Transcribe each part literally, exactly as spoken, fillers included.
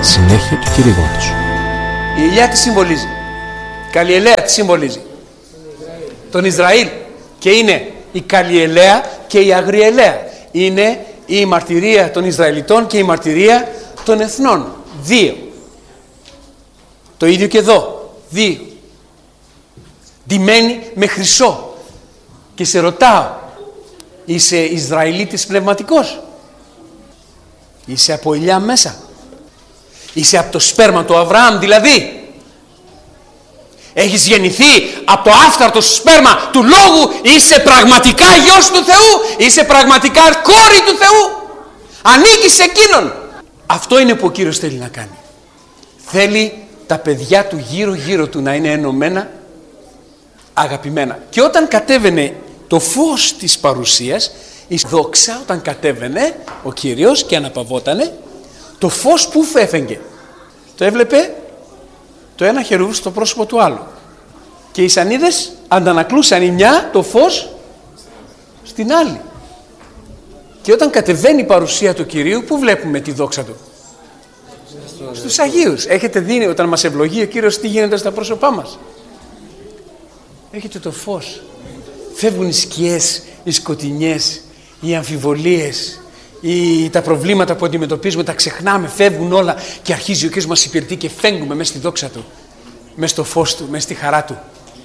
Συνέχεια του κηρύγματος. Η ηλιά τι συμβολίζει? Καλλιελέα τι συμβολίζει? Τον Ισραήλ. Και είναι η Καλλιελέα και η Αγριελέα. Είναι η μαρτυρία των Ισραηλιτών και η μαρτυρία των εθνών. Δύο. Το ίδιο και εδώ. Δύο. Ντυμένη με χρυσό. Και σε ρωτάω, είσαι Ισραηλίτης πνευματικός? Είσαι από ηλιά μέσα? Είσαι από το σπέρμα του Αβραάμ δηλαδή? Έχεις γεννηθεί από το άφθαρτο σπέρμα του Λόγου? Είσαι πραγματικά γιος του Θεού? Είσαι πραγματικά κόρη του Θεού? Ανήκεις σε Εκείνον? Αυτό είναι που ο Κύριος θέλει να κάνει. Θέλει τα παιδιά του γύρω γύρω του να είναι ενωμένα, αγαπημένα. Και όταν κατέβαινε το φως της παρουσίας, η δόξα, όταν κατέβαινε ο Κύριος και αναπαυότανε, το φως που φεύγε? Το έβλεπε το ένα χερούβ στο πρόσωπο του άλλου. Και οι σανίδες αντανακλούσαν η μια το φως στην άλλη. Και όταν κατεβαίνει η παρουσία του Κυρίου, πού βλέπουμε τη δόξα του? Στους Αγίους. Έχετε δει όταν μας ευλογεί ο Κύριος τι γίνεται στα πρόσωπά μας? Έχετε το φως. Φεύγουν οι σκιές, οι σκοτεινιές, οι αμφιβολίες, οι, τα προβλήματα που αντιμετωπίζουμε, τα ξεχνάμε, φεύγουν όλα και αρχίζει ο Κύριος μας υπηρετεί και φέγγουμε μέσα στη δόξα Του, μέσα στο φως Του, μέσα στη χαρά Του.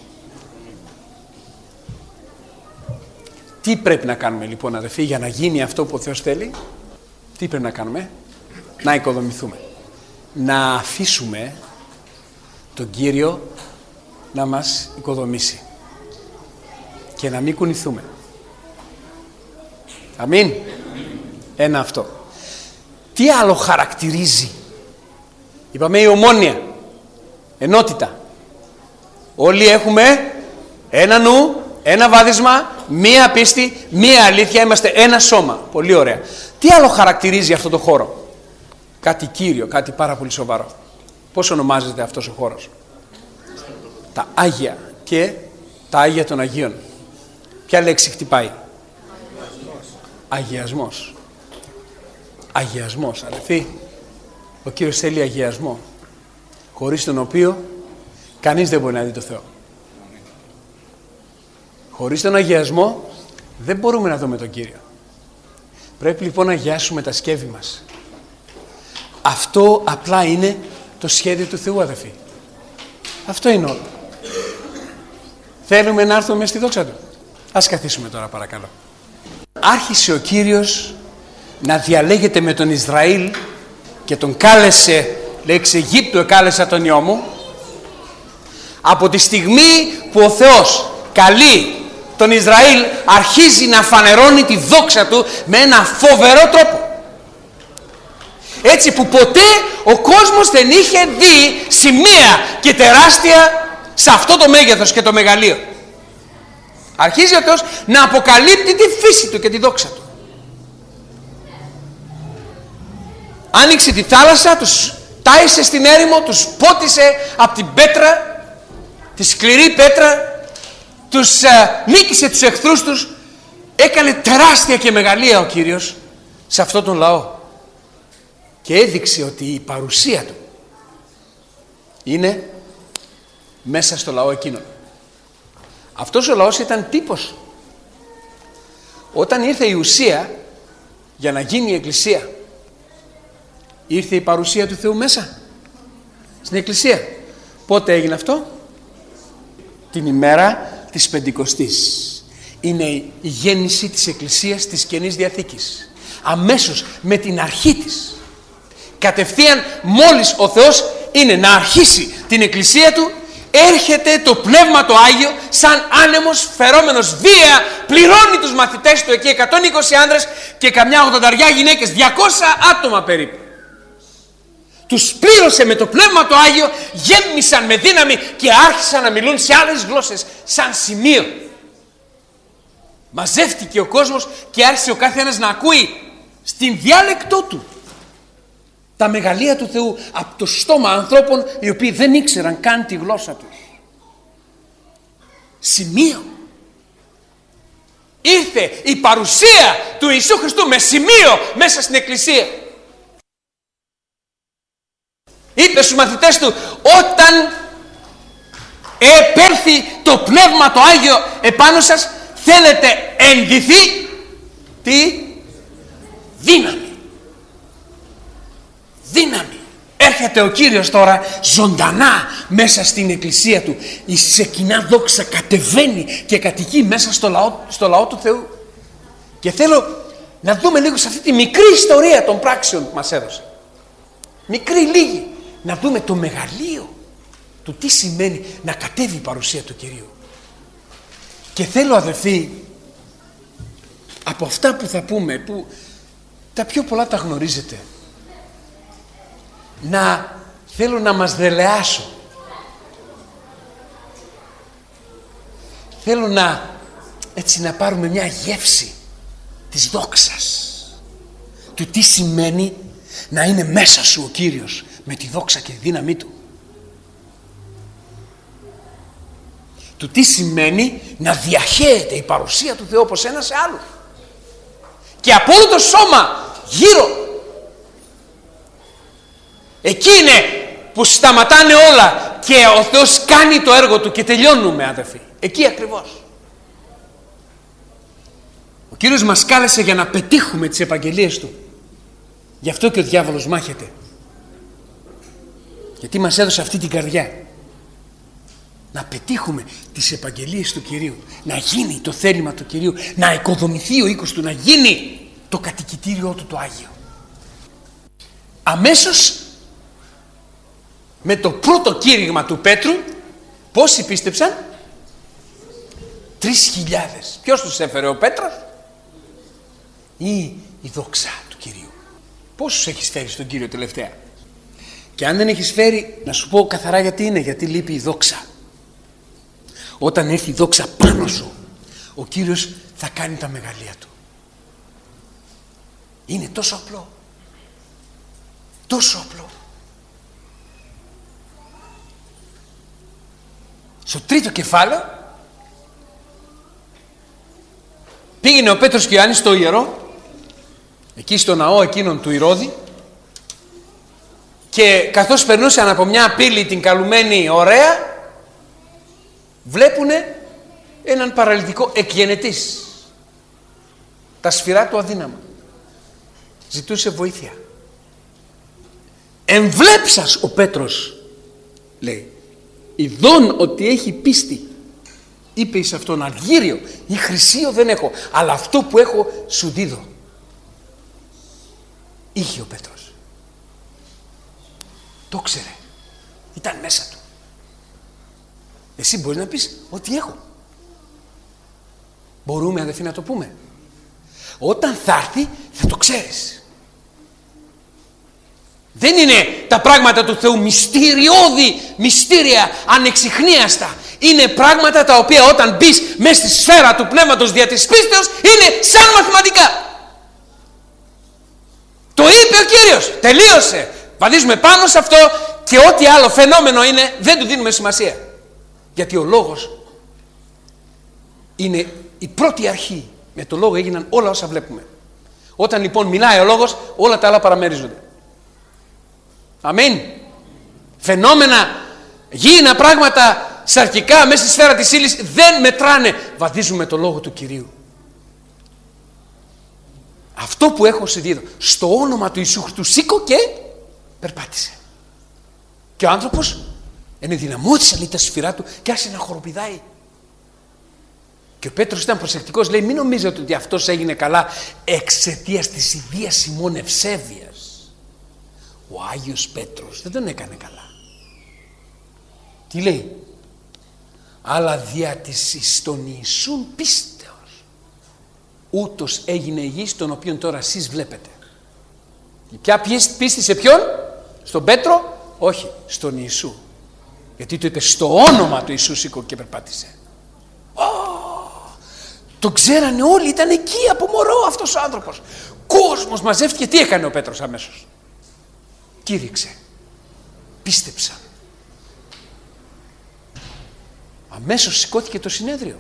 Τι πρέπει να κάνουμε λοιπόν, αδελφοί, για να γίνει αυτό που ο Θεός θέλει? Τι πρέπει να κάνουμε? Να οικοδομηθούμε. Να αφήσουμε τον Κύριο να μας οικοδομήσει και να μην κουνηθούμε. Αμήν. Ένα αυτό. Τι άλλο χαρακτηρίζει? Είπαμε η ομόνοια, ενότητα. Όλοι έχουμε ένα νου, ένα βάδισμα, μία πίστη, μία αλήθεια. Είμαστε ένα σώμα. Πολύ ωραία. Τι άλλο χαρακτηρίζει αυτό το χώρο? Κάτι κύριο, κάτι πάρα πολύ σοβαρό. Πώς ονομάζεται αυτός ο χώρος? Τα Άγια και τα Άγια των Αγίων. Ποια λέξη χτυπάει? Αγιασμός. Αγιασμός, αδελφοί. Ο Κύριος θέλει αγιασμό, χωρίς τον οποίο κανείς δεν μπορεί να δει το Θεό. Χωρίς τον αγιασμό δεν μπορούμε να δούμε τον Κύριο. Πρέπει λοιπόν να αγιάσουμε τα σκεύη μας. Αυτό απλά είναι το σχέδιο του Θεού, αδελφοί. Αυτό είναι όλο. Θέλουμε να έρθουμε στη δόξα Του. Ας καθίσουμε τώρα παρακαλώ. Άρχισε ο Κύριος να διαλέγεται με τον Ισραήλ και τον κάλεσε, λέει, εξ Αιγύπτου εκάλεσα τον ιό μου. Από τη στιγμή που ο Θεός καλεί τον Ισραήλ, αρχίζει να φανερώνει τη δόξα Του με ένα φοβερό τρόπο. Έτσι που ποτέ ο κόσμος δεν είχε δει σημαία και τεράστια σε αυτό το μέγεθος και το μεγαλείο. Αρχίζει ο Θεός να αποκαλύπτει τη φύση Του και τη δόξα Του. Άνοιξε τη θάλασσα, τους τάισε στην έρημο, τους πότισε από την πέτρα, τη σκληρή πέτρα, τους α, νίκησε τους εχθρούς τους. Έκανε τεράστια και μεγαλεία ο Κύριος σε αυτόν τον λαό και έδειξε ότι η παρουσία Του είναι μέσα στο λαό εκείνον. Αυτός ο λαός ήταν τύπος. Όταν ήρθε η ουσία για να γίνει η Εκκλησία, ήρθε η παρουσία του Θεού μέσα στην Εκκλησία. Πότε έγινε αυτό? Την ημέρα της Πεντηκοστής. Είναι η γέννηση της Εκκλησίας της Καινής Διαθήκης. Αμέσως με την αρχή της, κατευθείαν μόλις ο Θεός είναι να αρχίσει την Εκκλησία Του, έρχεται το Πνεύμα το Άγιο σαν άνεμος φερόμενος βία, πληρώνει τους μαθητές Του εκεί, εκατόν είκοσι άνδρες και καμιά ογδονταριά γυναίκες, διακόσια άτομα περίπου. Τους πλήρωσε με το Πνεύμα το Άγιο, γέμισαν με δύναμη και άρχισαν να μιλούν σε άλλες γλώσσες σαν σημείο. Μαζεύτηκε ο κόσμος και άρχισε ο κάθε ένας να ακούει στην διάλεκτό του τα μεγαλεία του Θεού από το στόμα ανθρώπων οι οποίοι δεν ήξεραν καν τη γλώσσα τους. Σημείο. Ήρθε η παρουσία του Ιησού Χριστού με σημείο μέσα στην Εκκλησία. Είπε στους μαθητές του, όταν επέλθει το Πνεύμα το Άγιο επάνω σας, θέλετε ενδυθεί τι? Δύναμη. Δύναμη. Έρχεται ο Κύριος τώρα ζωντανά μέσα στην εκκλησία του. Η σεκινά δόξα κατεβαίνει και κατοικεί μέσα στο λαό, στο λαό του Θεού. Και θέλω να δούμε λίγο σε αυτή τη μικρή ιστορία των πράξεων που μας έδωσε. Μικρή λίγη. Να δούμε το μεγαλείο του τι σημαίνει να κατέβει η παρουσία του Κυρίου. Και θέλω, αδελφοί, από αυτά που θα πούμε, που τα πιο πολλά τα γνωρίζετε, να θέλω να μας δελεάσω. Θέλω να έτσι να πάρουμε μια γεύση της δόξας, του τι σημαίνει να είναι μέσα σου ο Κύριος με τη δόξα και τη δύναμή του. Του τι σημαίνει να διαχέεται η παρουσία του Θεού από σένα σε άλλους. Και από όλο το σώμα γύρω. Εκεί είναι που σταματάνε όλα και ο Θεός κάνει το έργο του και τελειώνουμε, αδερφοί. Εκεί ακριβώς. Ο Κύριος μας κάλεσε για να πετύχουμε τις επαγγελίες Του. Γι' αυτό και ο διάβολος μάχεται. Γιατί μας έδωσε αυτή την καρδιά. Να πετύχουμε τις επαγγελίες του Κυρίου. Να γίνει το θέλημα του Κυρίου. Να οικοδομηθεί ο οίκος Του. Να γίνει το κατοικητήριό Του το Άγιο. Αμέσως με το πρώτο κήρυγμα του Πέτρου, πόσοι πίστεψαν? Τρεις χιλιάδες. Ποιος τους έφερε, ο Πέτρος ή η δόξα του Κυρίου? Πόσους έχεις φέρει στον Κύριο τελευταία? Και αν δεν έχεις φέρει, να σου πω καθαρά γιατί είναι. Γιατί λείπει η δόξα. Όταν έρθει η δόξα πάνω σου, ο Κύριος θα κάνει τα μεγαλεία Του. Είναι τόσο απλό. Τόσο απλό. Στο τρίτο κεφάλαιο πήγαινε ο Πέτρος και ο Ιωάννης στο ιερό, εκεί στο ναό εκείνον του Ηρώδη, και καθώς περνούσαν από μια πύλη την καλουμένη ωραία, βλέπουνε έναν παραλυτικό εκγενετής, τα σφυρά του αδύναμα, ζητούσε βοήθεια. Εμβλέψας ο Πέτρος, λέει, ειδών ότι έχει πίστη, είπε εις αυτόν, αργύριο ή χρυσίο δεν έχω, αλλά αυτό που έχω σου δίδω. Είχε ο Πέτρος. Το ξέρε. Ήταν μέσα του. Εσύ μπορείς να πεις ότι έχω. Μπορούμε, αδελφοί, να το πούμε. Όταν θα έρθει θα το ξέρεις. Δεν είναι τα πράγματα του Θεού μυστηριώδη, μυστήρια, ανεξιχνίαστα. Είναι πράγματα τα οποία όταν μπεις μέσα στη σφαίρα του πνεύματος δια της πίστεως είναι σαν μαθηματικά. Το είπε ο Κύριος. Τελείωσε. Βαδίζουμε πάνω σε αυτό και ό,τι άλλο φαινόμενο είναι δεν του δίνουμε σημασία. Γιατί ο λόγος είναι η πρώτη αρχή. Με το λόγο έγιναν όλα όσα βλέπουμε. Όταν λοιπόν μιλάει ο λόγος, όλα τα άλλα παραμερίζονται. Αμήν. Φαινόμενα, γήινα πράγματα σαρκικά μέσα στη σφαίρα της ύλης δεν μετράνε. Βαδίζουμε το λόγο του Κυρίου. Αυτό που έχω σε δίδω, στο όνομα του Ιησού Χριστού σήκω και περπάτησε. Και ο άνθρωπος ενδυναμώθησε, λέει, τα σφυρά του και άρχισε να χοροπηδάει. Και ο Πέτρος ήταν προσεκτικός, λέει, μην νομίζετε ότι αυτός έγινε καλά εξαιτίας της ιδίας ημών ευσέβειας. Ο Άγιος Πέτρος δεν τον έκανε καλά. Τι λέει? Αλλά δια της εις τον Ιησούν πίστεως ούτως έγινε υγιής, τον οποίον τώρα εσείς βλέπετε. Ποια πίστη σε ποιον? Στον Πέτρο? Όχι, στον Ιησού. Γιατί του είπε στο όνομα του Ιησού σήκω και περπάτησε. Oh, το ξέρανε όλοι, ήταν εκεί από μωρό αυτός ο άνθρωπος. Κόσμος μαζεύτηκε. Τι έκανε ο Πέτρος αμέσως? Κήρυξε. Πίστεψαν. Αμέσως σηκώθηκε το συνέδριο.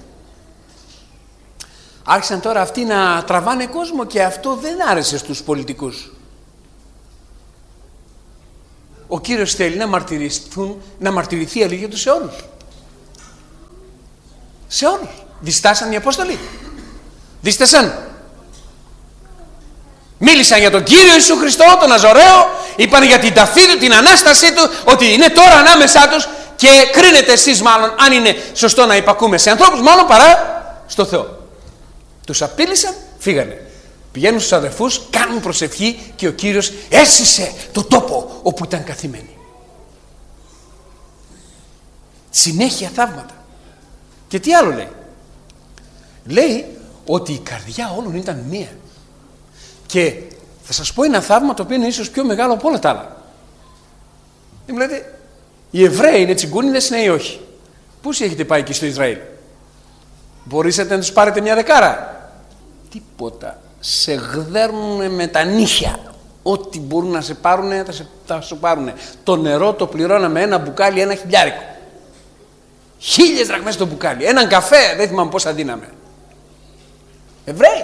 Άρχισαν τώρα αυτοί να τραβάνε κόσμο και αυτό δεν άρεσε στους πολιτικούς. ο Κύριος θέλει να μαρτυρηθούν, να μαρτυρηθεί η αλήθεια του σε όλους. Σε όλους. Διστάσαν οι Απόστολοι? Δίστασαν? Μίλησαν για τον Κύριο Ιησού Χριστό, τον Ναζωραίο, είπαν για την ταφή του, την Ανάστασή του, ότι είναι τώρα ανάμεσά τους και κρίνετε εσείς μάλλον αν είναι σωστό να υπακούμε σε ανθρώπους μάλλον παρά στο Θεό. Τους απείλησαν, φύγανε. Πηγαίνουν στους αδερφούς, κάνουν προσευχή και ο Κύριος έσυσε το τόπο όπου ήταν καθημένοι. Συνέχεια θαύματα. Και τι άλλο λέει? Λέει ότι η καρδιά όλων ήταν μία. Και θα σας πω ένα θαύμα το οποίο είναι ίσως πιο μεγάλο από όλα τα άλλα. Δεν μου λέτε, οι Εβραίοι είναι τσιγκούνιδες, ναι ή όχι? Πόσοι έχετε πάει εκεί στο Ισραήλ? Μπορείτε να τους πάρετε μια δεκάρα? Τίποτα. Σε γδέρνουν με τα νύχια. Ό,τι μπορούν να σε πάρουν θα, σε, θα σου πάρουν. Το νερό το πληρώναμε ένα μπουκάλι, ένα χιλιάρικο. Χίλιες δραχμές το μπουκάλι. Έναν καφέ, δεν θυμάμαι πόσα δίναμε. Εβραίοι.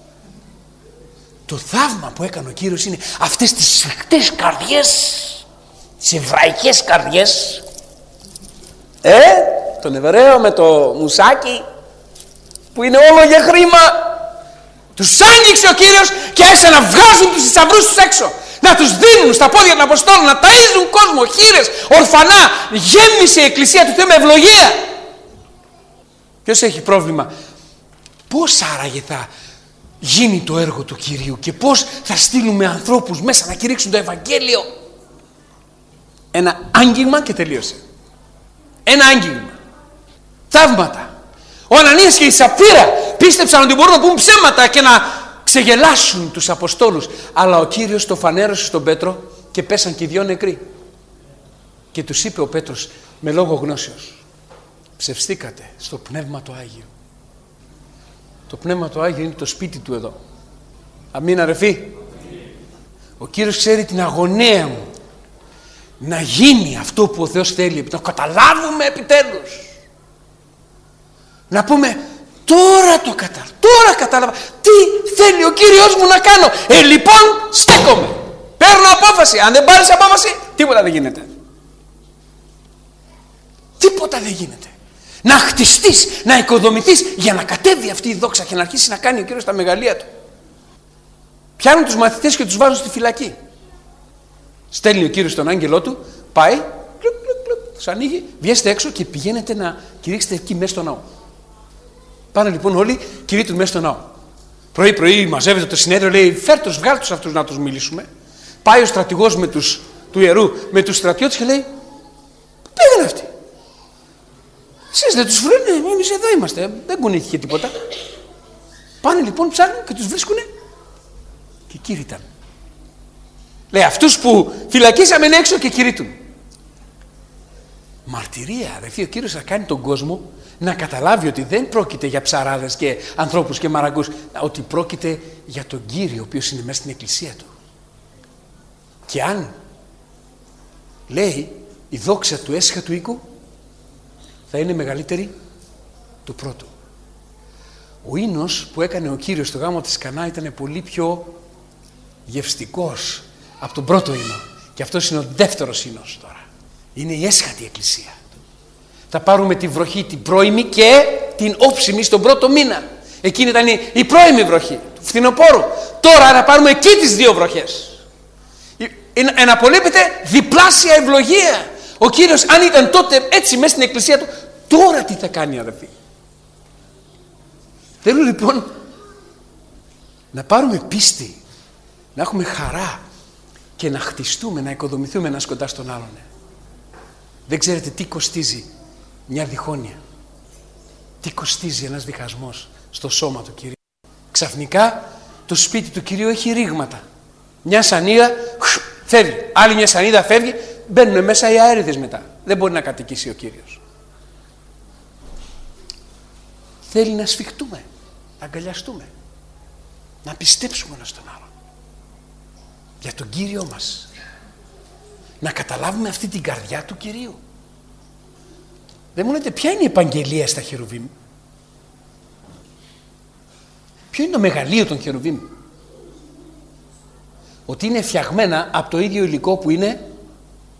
Το θαύμα που έκανε ο Κύριος είναι αυτές τις σφιχτές καρδιές, τις εβραϊκές καρδιές, ε, τον Εβραίο με το μουσάκι που είναι όλο για χρήμα, τους άγγιξε ο Κύριος και άρχισαν να βγάζουν τους θησαυρούς τους έξω, να τους δίνουν στα πόδια των Αποστόλων, να ταΐζουν κόσμο, χήρες, ορφανά. Γέμισε η Εκκλησία του Θεού με ευλογία. Ποιος έχει πρόβλημα? Πώς άραγε θα γίνει το έργο του Κυρίου και πώς θα στείλουμε ανθρώπους μέσα να κηρύξουν το Ευαγγέλιο? Ένα άγγιγμα και τελείωσε. Ένα άγγιγμα. Θαύματα. Ο Ανανίας και η Σαπφύρα πίστεψαν ότι μπορούν να πούν ψέματα και να ξεγελάσουν τους Αποστόλους, αλλά ο Κύριος το φανέρωσε στον Πέτρο και πέσαν και οι δυο νεκροί. Και τους είπε ο Πέτρος με λόγο γνώσεως, ψευστήκατε στο Πνεύμα το Άγιο. Το Πνεύμα το Άγιο είναι το σπίτι του εδώ. Αμήν αρεφή. Ο Κύριος ξέρει την αγωνία μου να γίνει αυτό που ο Θεός θέλει, να το καταλάβουμε επιτέλους. Να πούμε τώρα το κατάλαβα, τώρα κατάλαβα τι θέλει ο Κύριος μου να κάνω. Ε λοιπόν στέκομαι, παίρνω απόφαση. Αν δεν πάρεις απόφαση τίποτα δεν γίνεται. Τίποτα δεν γίνεται. Να χτιστείς, να οικοδομηθείς για να κατέβει αυτή η δόξα και να αρχίσει να κάνει ο Κύριος τα μεγαλεία του. Πιάνουν τους μαθητές και τους βάζουν στη φυλακή. Στέλνει ο Κύριος τον άγγελό του, πάει, κλουκ, κλουκ, κλουκ, τους ανοίγει, βγαίνετε έξω και πηγαίνετε να κηρύξετε εκεί μέσα στο ναό. Πάνε λοιπόν όλοι, κηρύττουν μέσα στο ναό. Πρωί-πρωί μαζεύεται το συνέδριο, λέει: φέρ' τους, βγάλ' τους αυτούς να τους μιλήσουμε. Πάει ο στρατηγός με τους, του ιερού με τους στρατιώτες και λέει: πού πήγαν αυτοί? Εσείς δεν τους βρούνε, εμείς εδώ είμαστε, δεν κουνήθηκε τίποτα. Πάνε λοιπόν, ψάχνουν και τους βρίσκουνε και κήρυταν. Λέει: αυτούς που φυλακίσαμε είναι έξω και κηρύττουν. Μαρτυρία, αδερφοί, ο Κύριος θα κάνει τον κόσμο να καταλάβει ότι δεν πρόκειται για ψαράδες και ανθρώπους και μαραγκούς, ότι πρόκειται για τον Κύριο ο οποίος είναι μέσα στην Εκκλησία του. Και αν λέει η δόξα του έσχα του οίκου θα είναι μεγαλύτερη του πρώτου. Ο ίνος που έκανε ο Κύριος στο γάμο της Κανά ήταν πολύ πιο γευστικός από τον πρώτο ίνο. Και αυτός είναι ο δεύτερος ίνος τώρα. Είναι η έσχατη Εκκλησία. Θα πάρουμε τη βροχή την πρώιμη και την όψιμη στον πρώτο μήνα. Εκείνη ήταν η πρώιμη βροχή του φθινοπόρου. Τώρα θα πάρουμε εκεί τις δύο βροχές. Εναπολύπεται διπλάσια ευλογία. Ο Κύριος αν ήταν τότε έτσι μέσα στην Εκκλησία του, τώρα τι θα κάνει, αδερφοί? Θέλω λοιπόν να πάρουμε πίστη, να έχουμε χαρά και να χτιστούμε, να οικοδομηθούμε ένας κοντά στον άλλον. Δεν ξέρετε τι κοστίζει μια διχόνοια, τι κοστίζει ένας διχασμός στο σώμα του Κυρίου. Ξαφνικά το σπίτι του Κυρίου έχει ρήγματα. Μια σανίδα φεύγει, άλλη μια σανίδα φεύγει, μπαίνουν μέσα οι αέριδες μετά. Δεν μπορεί να κατοικήσει ο Κύριος. Θέλει να σφιχτούμε, να αγκαλιαστούμε, να πιστέψουμε ένας τον άλλον για τον Κύριο μας, να καταλάβουμε αυτή την καρδιά του Κυρίου. Δεν μου λέτε ποια είναι η επαγγελία στα χερουβίμ? Ποιο είναι το μεγαλείο των χερουβίμ? Ότι είναι φτιαγμένα από το ίδιο υλικό που είναι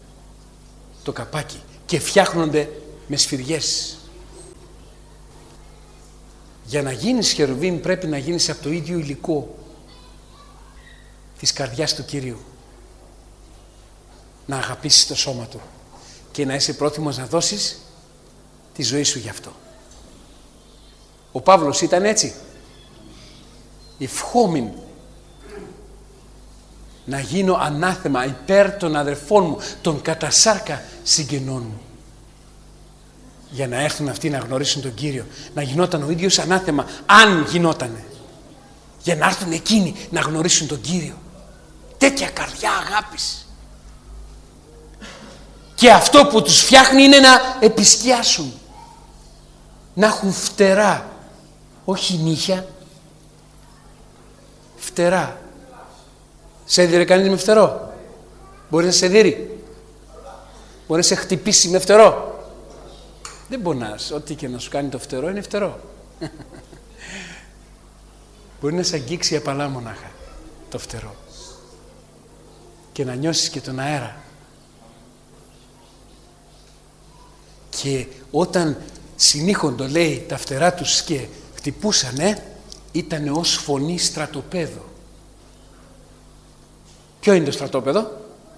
το καπάκι και φτιάχνονται με σφυριές. Για να γίνεις χερουβίμ πρέπει να γίνεις από το ίδιο υλικό της καρδιάς του Κυρίου. Να αγαπήσεις το σώμα Του και να είσαι πρόθυμος να δώσεις τη ζωή σου γι' αυτό. Ο Παύλος ήταν έτσι. Ευχόμην να γίνω ανάθεμα υπέρ των αδερφών μου, των κατά σάρκα συγγενών μου, για να έρθουν αυτοί να γνωρίσουν τον Κύριο. Να γινόταν ο ίδιος ανάθεμα, αν γινότανε, για να έρθουν εκείνοι να γνωρίσουν τον Κύριο. Τέτοια καρδιά αγάπης. Και αυτό που τους φτιάχνει είναι να επισκιάσουν, να έχουν φτερά, όχι νύχια, φτερά. Σε έδιρε κανείς με φτερό? Μπορεί να σε δείρει? Μπορεί να σε χτυπήσει με φτερό? Δεν πονάς. Ό,τι και να σου κάνει το φτερό είναι φτερό. Μπορεί να σε αγγίξει απαλά μονάχα το φτερό και να νιώσεις και τον αέρα. Και όταν συνήχοντο, λέει, τα φτερά τους και χτυπούσανε, ήτανε ως φωνή στρατοπέδου. Ποιο είναι το στρατόπεδο?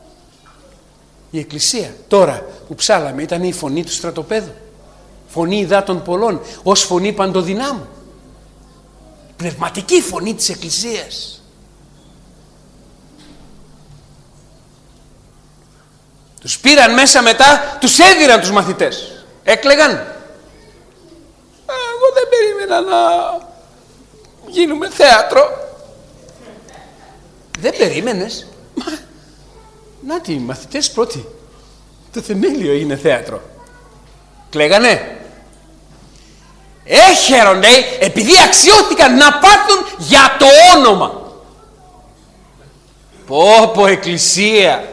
Η Εκκλησία. Τώρα που ψάλαμε ήταν η φωνή του στρατοπέδου. Φωνή υδάτων πολλών, ως φωνή παντοδυνάμου. Πνευματική φωνή της Εκκλησίας. Τους πήραν μέσα μετά, τους έδιραν τους μαθητές. Έκλαιγαν. Εγώ δεν περίμενα να γίνουμε θέατρο. Δεν περίμενες? Μα, να τι, οι μαθητές πρώτοι. Το θεμέλιο είναι θέατρο. Κλαίγανε. Έχερον, λέει, επειδή αξιώθηκαν να πάθουν για το όνομα. Πω πω, εκκλησία.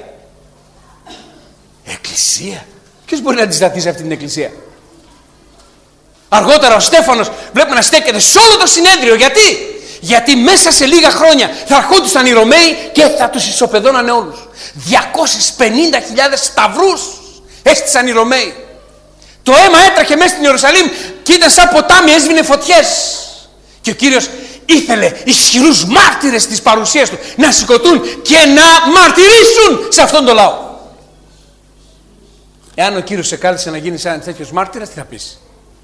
Εκκλησία. Ποιος μπορεί να αντισταθεί σε αυτή την εκκλησία? Αργότερα ο Στέφανος βλέπουμε να στέκεται σε όλο το συνέδριο. Γιατί? Γιατί μέσα σε λίγα χρόνια θα αρχόντουσαν οι Ρωμαίοι και θα τους ισοπεδώνανε όλους. διακόσιες πενήντα χιλιάδες σταυρούς έστησαν οι Ρωμαίοι. Το αίμα έτρεχε μέσα στην Ιερουσαλήμ και ήταν σαν ποτάμι, έσβηνε φωτιές. Και ο Κύριος ήθελε ισχυρούς μάρτυρες της παρουσίας Του να σηκωθούν και να μαρτυρήσουν σε αυτόν τον λαό. Εάν ο Κύριος σε κάλεσε να γίνεις έναν τέτοιος μάρτυρας, τι θα πεις?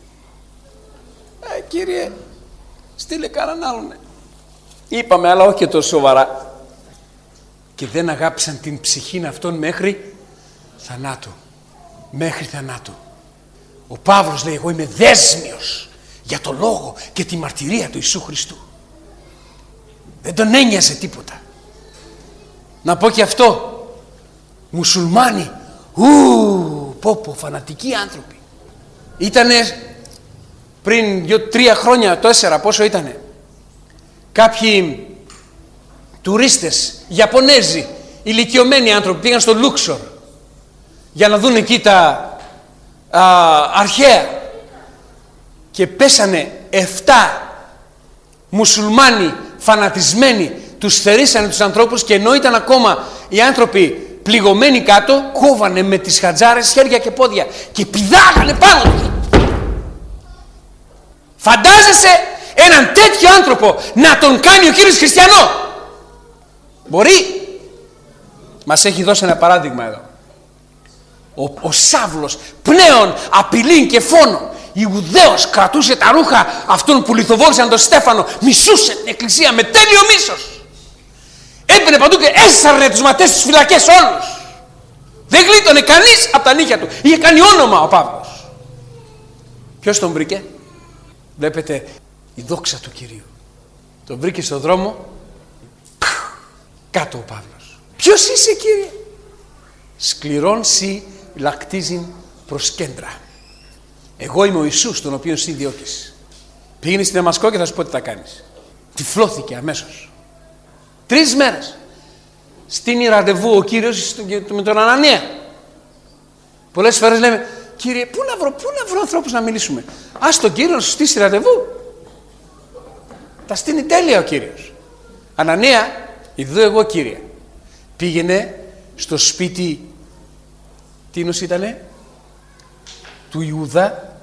Ε, Κύριε, στείλε κανέναν άλλον. Είπαμε, αλλά όχι και τόσο σοβαρά. Και δεν αγάπησαν την ψυχήν αυτών μέχρι θανάτου. Μέχρι θανάτου. Ο Παύλος λέει, εγώ είμαι δέσμιος για το λόγο και τη μαρτυρία του Ιησού Χριστού. Δεν τον ένοιαζε τίποτα. Να πω και αυτό. Μουσουλμάνοι, ου, πω πω, φανατικοί άνθρωποι. Ήτανε πριν δύο, τρία χρόνια, τέσσερα, πόσο ήτανε, κάποιοι τουρίστες, Ιαπωνέζοι, ηλικιωμένοι άνθρωποι, πήγαν στο Λούξορ για να δουν εκεί τα α, αρχαία και πέσανε εφτά μουσουλμάνοι φανατισμένοι, τους θερήσανε τους ανθρώπους και ενώ ήταν ακόμα οι άνθρωποι πληγωμένοι κάτω, κόβανε με τις χατζάρες χέρια και πόδια και πηδάγανε πάνω τους. Φαντάζεσαι έναν τέτοιο άνθρωπο να τον κάνει ο Κύριος χριστιανό? Μπορεί? Μας έχει δώσει ένα παράδειγμα εδώ. Ο, ο Σάβλος πνέον απειλήν και φόνο, Ιουδαίος, κρατούσε τα ρούχα αυτών που λιθοβόλησαν τον Στέφανο, μισούσε την εκκλησία με τέλειο μίσος. Έμπαινε παντού και έσαρνε τους ματές στους φυλακές όλους. Δεν γλίτωνε κανείς από τα νύχια του. Είχε κάνει όνομα ο Παύλος. Ποιος τον βρήκε? Βλέπετε, η δόξα του Κυρίου. Τον βρήκε στον δρόμο, κάτω ο Παύλος. Ποιος είσαι, Κύριε? Σκληρών σι λακτίζειν προς κέντρα. Εγώ είμαι ο Ιησούς, τον οποίο σι διώκεις. Πήγαινε στη Δαμασκό και θα σου πω τι θα κάνεις. Τυφλώθηκε αμέσως. Τρεις μέρες. Στείνει ραντεβού ο Κύριος με τον Ανανία. Πολλές φορές λέμε, Κύριε, πού να βρω, πού να βρω ανθρώπους να μιλήσουμε? Ας τον Κύριο να σου στήσει ραντεβού. Τα στείνει τέλεια ο Κύριος. Ανανία, ειδού εγώ, Κύριε. Πήγαινε στο σπίτι τίνος ήτανε? Του Ιούδα.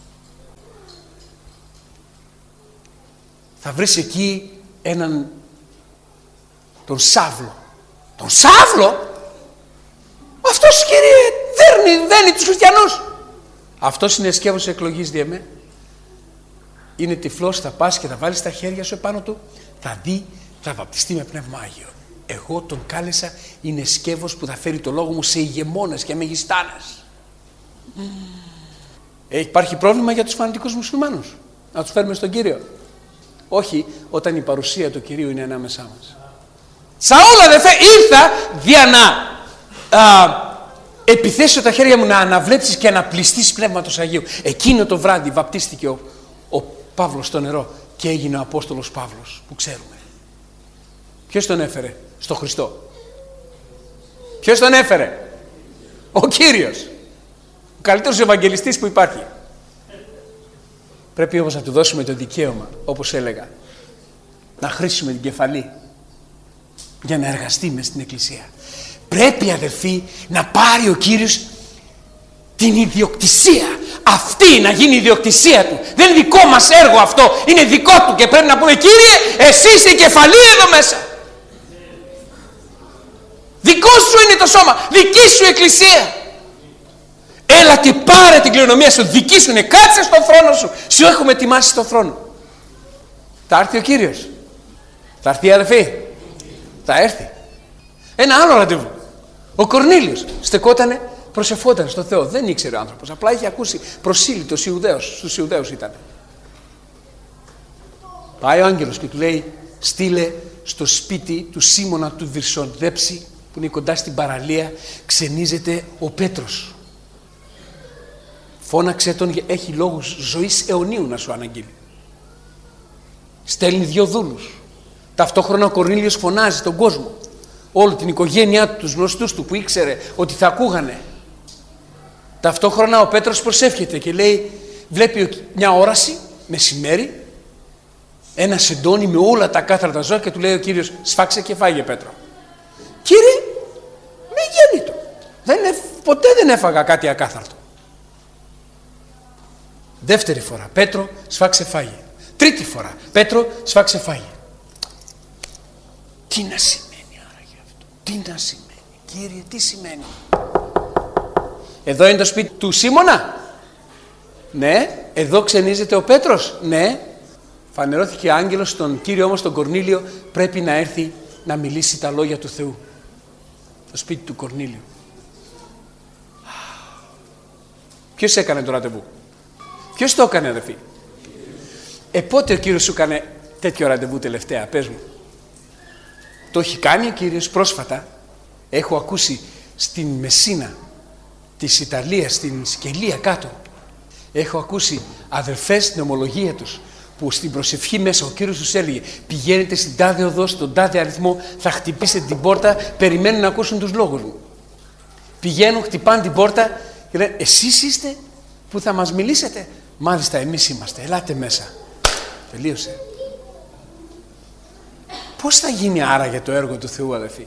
Θα βρεις εκεί έναν, τον Σάβλο. Τον Σάβλο! Αυτός, κύριε, δέρνει, δένει τους χριστιανούς. Αυτός είναι σκεύος εκλογής, διεμέ. Είναι τυφλός, θα πας και θα βάλεις τα χέρια σου επάνω του, θα δει, θα βαπτιστεί με Πνεύμα Άγιο. Εγώ τον κάλεσα, είναι σκεύος που θα φέρει το λόγο μου σε ηγεμόνες και μεγιστάνες. Mm. Ε, υπάρχει πρόβλημα για τους φανατικούς μουσουλμάνους να τους φέρουμε στον Κύριο? Όχι, όταν η παρουσία του Κυρίου είναι ανάμεσά μας. Σαούλ, αδερφέ, ήρθα δια να α, επιθέσω τα χέρια μου, να αναβλέψεις και να πληστείς Πνεύματος Αγίου. Εκείνο το βράδυ βαπτίστηκε ο, ο Παύλος στο νερό και έγινε ο Απόστολος Παύλος που ξέρουμε. Ποιος τον έφερε? Στο Χριστό. Ποιος τον έφερε? Ο Κύριος. Ο καλύτερος Ευαγγελιστής που υπάρχει. Πρέπει όμως να του δώσουμε το δικαίωμα, όπως έλεγα, να χρήσουμε την κεφαλή για να εργαστεί μες στην Εκκλησία. Πρέπει, αδελφοί, να πάρει ο Κύριος την ιδιοκτησία. Αυτή να γίνει η ιδιοκτησία του. Δεν είναι δικό μας έργο αυτό. Είναι δικό του και πρέπει να πούμε, Κύριε, εσύ είσαι η κεφαλή εδώ μέσα. Δικό σου είναι το σώμα. Δική σου Εκκλησία. Έλα και πάρε την κληρονομία σου. Δική σου είναι. Κάτσε στον θρόνο σου. Σου έχουμε ετοιμάσει στον θρόνο. Θα έρθει ο Κύριος. Θα έρθει, αδελφοί. Θα έρθει. Ένα άλλο ραντεβού. Ο Κορνήλιος στεκότανε, προσευχόταν στο Θεό. Δεν ήξερε ο άνθρωπος. Απλά είχε ακούσει προσήλυτος Ιουδαίος. Στους Ιουδαίους ήταν. Πάει ο άγγελος και του λέει, στείλε στο σπίτι του Σίμωνα του Βυρσοδέψη, που είναι κοντά στην παραλία, ξενίζεται ο Πέτρος. Φώναξε τον, έχει λόγους ζωής αιωνίου να σου αναγγείλει. Στέλνει δύο δούλους. Ταυτόχρονα ο Κορνήλιος φωνάζει στον κόσμο. Όλη την οικογένειά του, τους γνωστούς του που ήξερε ότι θα ακούγανε. Ταυτόχρονα ο Πέτρος προσεύχεται και λέει, βλέπει μια όραση μεσημέρι, ένα σεντόνι με όλα τα κάθαρτα ζώα και του λέει ο Κύριος, σφάξε και φάγε, Πέτρο. Κύριε, μη γέννητο. Δεν, ποτέ δεν έφαγα κάτι ακάθαρτο. Δεύτερη φορά, Πέτρο, σφάξε φάγε. Τρίτη φορά, Πέτρο, σφάξε φάγε. Τι να σημαίνει άραγε αυτό? Τι να σημαίνει? Κύριε, τι σημαίνει? Εδώ είναι το σπίτι του Σίμωνα? Ναι. Εδώ ξενίζεται ο Πέτρος? Ναι. Φανερώθηκε άγγελος στον Κύριο όμως τον Κορνήλιο, πρέπει να έρθει να μιλήσει τα λόγια του Θεού. Το σπίτι του Κορνήλιου. Ποιος έκανε το ραντεβού? Ποιος το έκανε, αδελφοί? Ε, πότε ο Κύριος σου έκανε τέτοιο ραντεβού τελευταία? Πες μου. Το έχει κάνει ο Κύριος πρόσφατα. Έχω ακούσει στην Μεσίνα της Ιταλίας, στην Σκελία κάτω. Έχω ακούσει αδελφές στην ομολογία τους που στην προσευχή μέσα ο Κύριος τους έλεγε, πηγαίνετε στην τάδε οδό, στον τάδε αριθμό, θα χτυπήσετε την πόρτα, περιμένουν να ακούσουν τους λόγους μου. Πηγαίνουν, χτυπάνε την πόρτα και λένε, εσείς είστε που θα μας μιλήσετε? Μάλιστα, εμείς είμαστε, ελάτε μέσα. Τελείωσε. Πώς θα γίνει άραγε το έργο του Θεού, αδελφοί?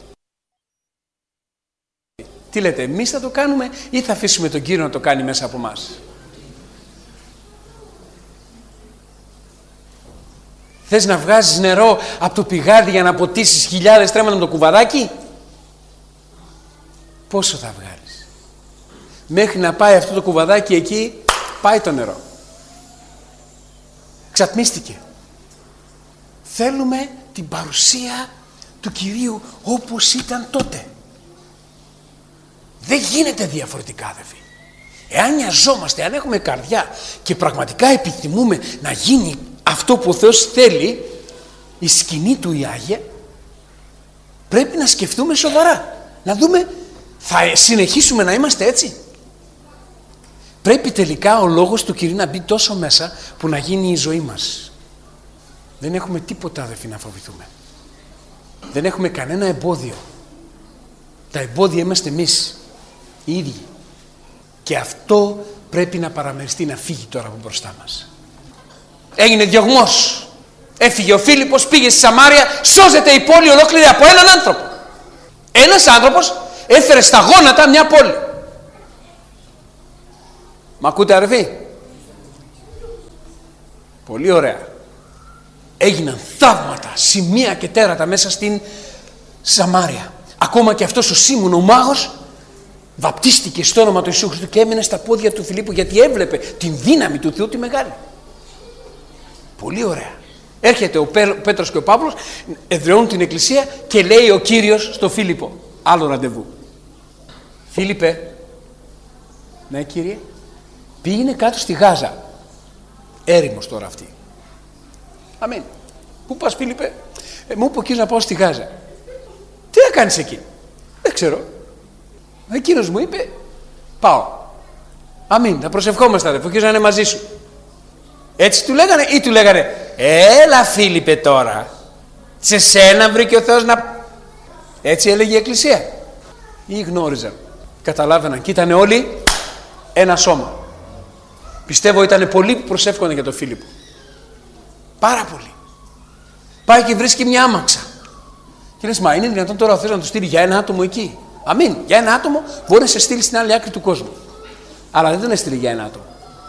Τι λέτε, εμείς θα το κάνουμε ή θα αφήσουμε τον Κύριο να το κάνει μέσα από εμάς? Θες να βγάζεις νερό από το πηγάδι για να ποτίσεις χιλιάδες τρέμματα με το κουβαδάκι? Πόσο θα βγάλεις? Μέχρι να πάει αυτό το κουβαδάκι εκεί, πάει το νερό. Ξατμίστηκε. Θέλουμε την παρουσία του Κυρίου όπως ήταν τότε. Δεν γίνεται διαφορετικά, αδελφοί. Εάν νοιαζόμαστε, αν έχουμε καρδιά και πραγματικά επιθυμούμε να γίνει αυτό που ο Θεός θέλει, η σκηνή του η Άγια, πρέπει να σκεφτούμε σοβαρά. Να δούμε, θα συνεχίσουμε να είμαστε έτσι? Πρέπει τελικά ο λόγος του Κυρίου να μπει τόσο μέσα που να γίνει η ζωή μας. Δεν έχουμε τίποτα, αδελφοί, να φοβηθούμε. Δεν έχουμε κανένα εμπόδιο. Τα εμπόδια είμαστε εμείς οι ίδιοι. Και αυτό πρέπει να παραμεριστεί, να φύγει τώρα από μπροστά μας. Έγινε διωγμός. Έφυγε ο Φίλιππος, πήγε στη Σαμάρια, σώζεται η πόλη ολόκληρη από έναν άνθρωπο. Ένας άνθρωπος έφερε στα γόνατα μια πόλη. Μ' ακούτε αδερφοί? Πολύ ωραία. Έγιναν θαύματα, σημεία και τέρατα μέσα στην Σαμάρια. Ακόμα και αυτός ο Σίμων ο μάγος βαπτίστηκε στο όνομα του Ιησού Χριστού και έμεινε στα πόδια του Φιλίππου, γιατί έβλεπε την δύναμη του Θεού τη μεγάλη. Πολύ ωραία. Έρχεται ο Πέτρος και ο Παύλος, εδραιώνουν την εκκλησία και λέει ο Κύριος στο Φίλιππο, άλλο ραντεβού. Φίλιππε, ναι Κύριε, πήγαινε κάτω στη Γάζα. Έρημος τώρα αυτή. Αμήν. Πού πας Φίλιππε? Ε, μου είπε ο Κύριος να πάω στη Γάζα. Τι θα κάνεις εκεί? Δεν ξέρω. Εκείνος μου είπε πάω. Αμήν. Θα προσευχόμαστε αδερφέ, ο Κύριος να είναι μαζί σου. Έτσι του λέγανε ή του λέγανε έλα Φίλιππε τώρα, σε σένα βρήκε ο Θεός να... Έτσι έλεγε η Εκκλησία. Ή γνώριζαν, καταλάβαιναν και ήταν όλοι ένα σώμα. Πιστεύω ήταν πολλοί που προσεύχονταν για τον Φίλιππο. Πάρα πολύ. Πάει και βρίσκει μια άμαξα. Και λες, μα είναι δυνατόν τώρα ο Θεός να του στείλει για ένα άτομο εκεί? Αμήν. Για ένα άτομο μπορεί να σε στείλει στην άλλη άκρη του κόσμου. Αλλά δεν τον έστειλε για ένα άτομο.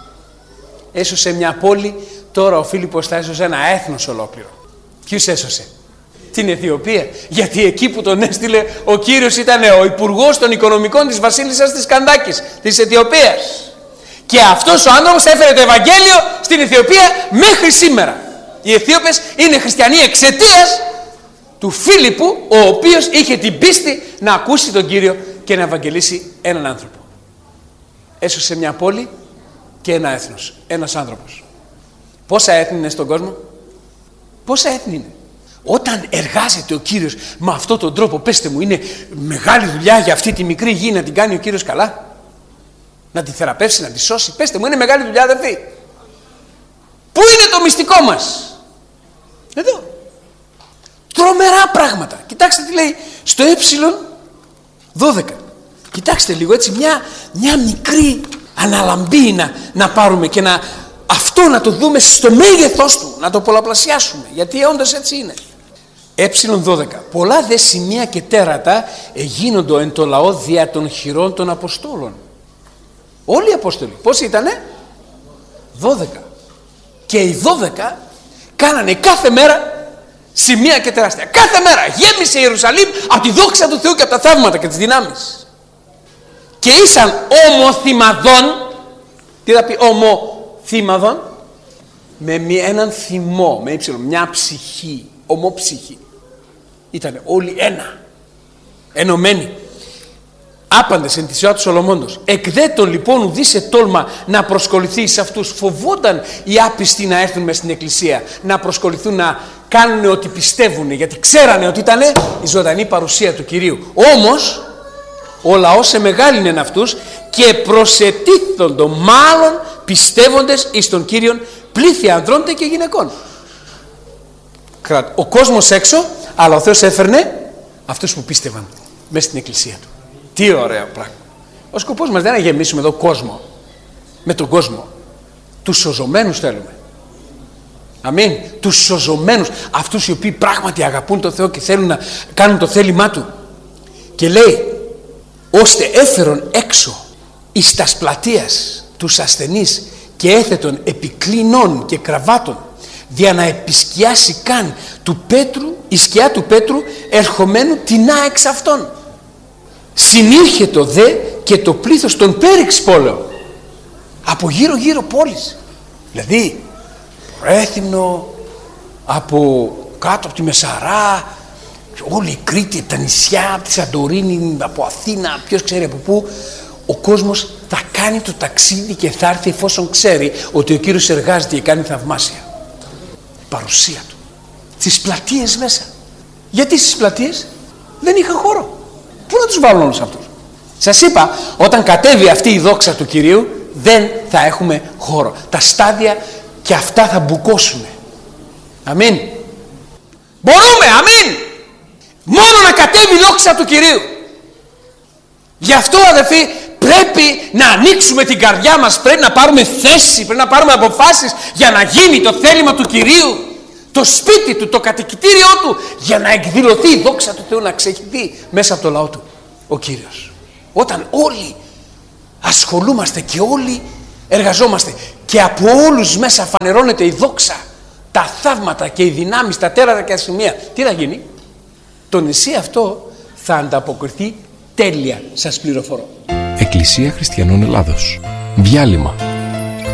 Έσωσε μια πόλη, τώρα ο Φίλιππος θα έσωσε ένα έθνος ολόκληρο. Ποιους έσωσε? Την Αιθιοπία. Γιατί εκεί που τον έστειλε ο Κύριος ήταν ο υπουργός των οικονομικών της βασίλισσας της Καντάκης, της Αιθιοπίας. Και αυτός ο άνθρωπος έφερε το Ευαγγέλιο στην Αιθιοπία μέχρι σήμερα. Οι Αιθίωπες είναι χριστιανοί εξαιτίας του Φίλιππου, ο οποίος είχε την πίστη να ακούσει τον Κύριο και να ευαγγελίσει έναν άνθρωπο. Έσωσε μια πόλη και ένα έθνος, ένας άνθρωπος. Πόσα έθνη είναι στον κόσμο? Πόσα έθνη είναι? Όταν εργάζεται ο Κύριος με αυτόν τον τρόπο, πέστε μου, είναι μεγάλη δουλειά για αυτή τη μικρή γη να την κάνει ο Κύριος καλά? Να τη θεραπεύσει, να τη σώσει? Πέστε μου, είναι μεγάλη δουλειά αδερφοί. Πού είναι το μυστικό μας? Εδώ. Τρομερά πράγματα. Κοιτάξτε τι λέει στο ε δώδεκα. Κοιτάξτε λίγο έτσι μια, μια μικρή αναλαμπή να, να πάρουμε και να, αυτό να το δούμε στο μέγεθός του, να το πολλαπλασιάσουμε, γιατί όντως έτσι είναι. ε δώδεκα. Πολλά δε σημεία και τέρατα εγίνοντο εν το λαό δια των χειρών των Αποστόλων. Όλοι οι Απόστολοι πόσοι ήτανε? δώδεκα. Και οι δώδεκα κάνανε κάθε μέρα σημεία και τεράστια. Κάθε μέρα γέμισε η Ιερουσαλήμ από τη δόξα του Θεού και από τα θαύματα και τις δυνάμεις. Και ήσαν ομοθυμαδών. Τι θα πει ομοθυμαδών? Με έναν θυμό, με ύψιλο, μια ψυχή, ομοψυχή. Ήτανε όλοι ένα, ενωμένοι. Άπαντες εν της ιδιότητας Σολομώντος. Εκ δε των λοιπόν ουδήσε τόλμα να προσκοληθεί σε αυτούς. Φοβόταν οι άπιστοι να έρθουν μες στην εκκλησία, να προσκοληθούν, να κάνουν ότι πιστεύουν, γιατί ξέρανε ότι ήταν η ζωντανή παρουσία του Κυρίου. Όμως ο λαός εμεγάλυνεν αυτούς και προσετίθοντο μάλλον πιστεύοντες εις τον Κύριον πλήθη ανδρών και γυναικών. Ο κόσμος έξω, αλλά ο Θεός έφερνε αυτούς που πίστευαν μέσα στην εκκλησία του. Τι ωραίο πράγμα. Ο σκοπός μας δεν είναι να γεμίσουμε εδώ κόσμο με τον κόσμο. Τους σωζωμένους θέλουμε. Αμήν. Τους σωζωμένους, αυτούς οι οποίοι πράγματι αγαπούν τον Θεό και θέλουν να κάνουν το θέλημά Του. Και λέει, ώστε έφερον έξω εις τας πλατείας τους ασθενείς και έθετον επικλίνων και κραβάτων, δια να επισκιάσει καν του Πέτρου, η σκιά του Πέτρου ερχομένου τεινά εξ αυτών. Συνήρχετο δε και το πλήθος των πέριξ πόλεων, από γύρω γύρω πόλεις, δηλαδή Ρέθυμνο, από κάτω από τη Μεσαρά, όλη η Κρήτη, τα νησιά, από τη Σαντορίνη, από Αθήνα, ποιος ξέρει από πού. Ο κόσμος θα κάνει το ταξίδι και θα έρθει εφόσον ξέρει ότι ο Κύριος εργάζεται και κάνει θαυμάσια. Η παρουσία Του στις πλατείες μέσα. Γιατί στις πλατείες? Δεν είχαν χώρο. Πού να τους βάλουν όλους αυτούς? Σας είπα, όταν κατέβει αυτή η δόξα του Κυρίου δεν θα έχουμε χώρο. Τα στάδια και αυτά θα μπουκώσουν. Αμήν. Μπορούμε, αμήν. Μόνο να κατέβει η δόξα του Κυρίου. Γι' αυτό αδερφοί πρέπει να ανοίξουμε την καρδιά μας, πρέπει να πάρουμε θέση, πρέπει να πάρουμε αποφάσεις για να γίνει το θέλημα του Κυρίου, το σπίτι Του, το κατοικητήριό Του, για να εκδηλωθεί η δόξα του Θεού, να ξεχυθεί μέσα από το λαό Του ο Κύριος. Όταν όλοι ασχολούμαστε και όλοι εργαζόμαστε και από όλους μέσα φανερώνεται η δόξα, τα θαύματα και οι δυνάμεις, τα τέρατα και τα σημεία. Τι θα γίνει? Το νησί αυτό θα ανταποκριθεί τέλεια, σας πληροφορώ. Εκκλησία Χριστιανών Ελλάδος. Διάλειμμα.